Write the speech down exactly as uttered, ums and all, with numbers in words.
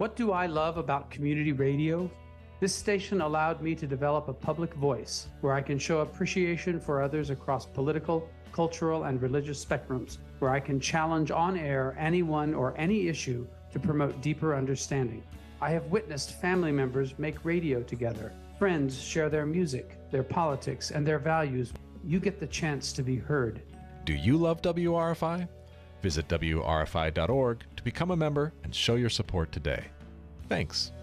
What do I love about community radio? This station allowed me to develop a public voice where I can show appreciation for others across political, cultural, and religious spectrums, where I can challenge on air anyone or any issue to promote deeper understanding. I have witnessed family members make radio together. Friends share their music, their politics, and their values. You get the chance to be heard. Do you love W R F I? Visit W R F I dot org to become a member and show your support today. Thanks.